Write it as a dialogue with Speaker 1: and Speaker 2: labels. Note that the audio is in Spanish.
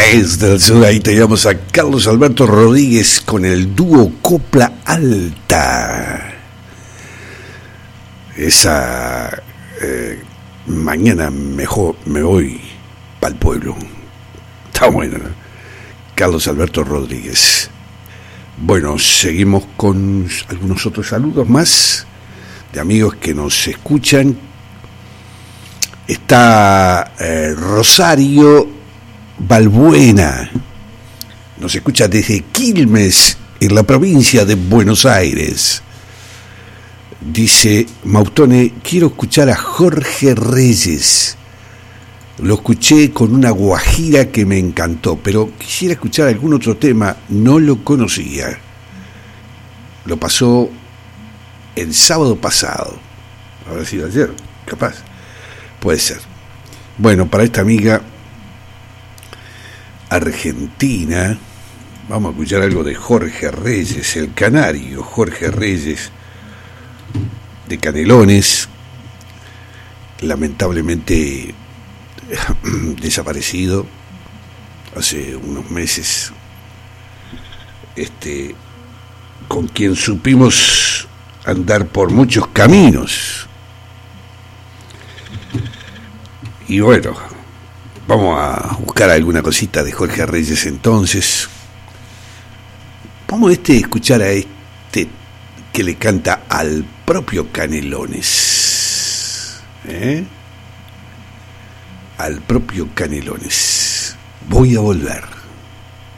Speaker 1: Reyes del Sur. Ahí teníamos a Carlos Alberto Rodríguez con el dúo Copla Alta. Esa mañana mejor me voy pa'l pueblo. Está bueno, ¿no? Carlos Alberto Rodríguez. Bueno, seguimos con algunos otros saludos más de amigos que nos escuchan. Está Rosario Balbuena, nos escucha desde Quilmes, en la provincia de Buenos Aires. Dice Mautone, quiero escuchar a Jorge Reyes. Lo escuché con una guajira que me encantó, pero quisiera escuchar algún otro tema, no lo conocía. Lo pasó el sábado pasado. Habrá sido ayer, capaz. Puede ser. Bueno, para esta amiga argentina, vamos a escuchar algo de Jorge Reyes, el canario Jorge Reyes, de Canelones, lamentablemente desaparecido hace unos meses, con quien supimos andar por muchos caminos. Y bueno, vamos a buscar alguna cosita de Jorge Reyes entonces. Vamos a escuchar a que le canta al propio Canelones. Al propio Canelones. Voy a volver.